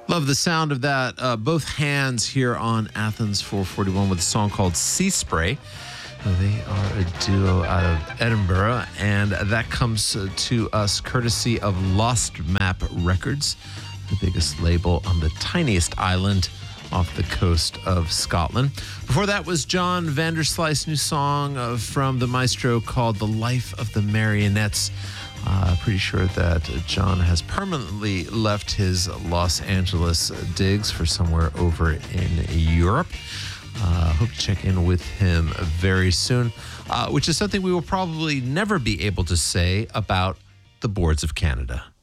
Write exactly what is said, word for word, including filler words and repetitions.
Love the sound of that. Uh, both hands here on Athens four forty-one with a song called Sea Spray. They are a duo out of Edinburgh, and that comes to us courtesy of Lost Map Records, the biggest label on the tiniest island off the coast of Scotland. Before that was John Vanderslice's new song uh, from the maestro called The Life of the Marionettes. Uh, pretty sure that John has permanently left his Los Angeles digs for somewhere over in Europe. Uh, hope to check in with him very soon, uh, which is something we will probably never be able to say about the Boards of Canada.